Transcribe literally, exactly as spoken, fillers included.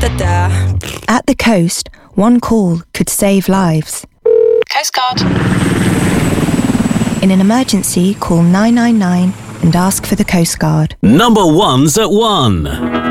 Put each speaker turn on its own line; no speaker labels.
Da-da.
At the coast, one call could save lives.
Coast Guard.
In an emergency, call nine nine nine and ask for the Coast Guard.
Number one's at one.